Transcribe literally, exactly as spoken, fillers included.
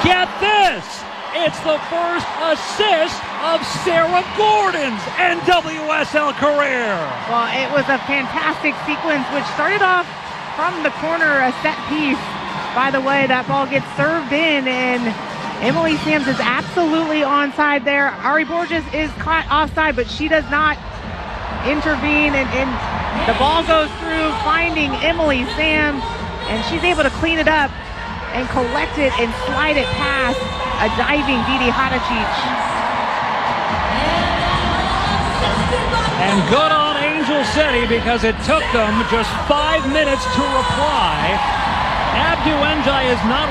get this. It's the first assist of Sarah Gordon's N W S L career. Well, it was a fantastic sequence, which started off from the corner, a set piece. By the way, that ball gets served in, and Emily Sams is absolutely onside there. Ari Borges is caught offside, but she does not intervene, and, and the ball goes through, finding Emily Sams, and she's able to clean it up and collect it and slide it past a diving Didi Hadicic. And good on Angel City, because it took them just five minutes to reply. Abdu Njai is not